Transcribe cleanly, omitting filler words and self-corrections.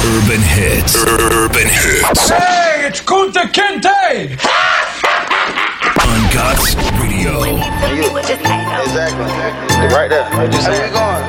Urban Hits. Urban Hits. Hey, it's Kunta Kinte! On Gots Radio. Exactly. Right there. Just saying.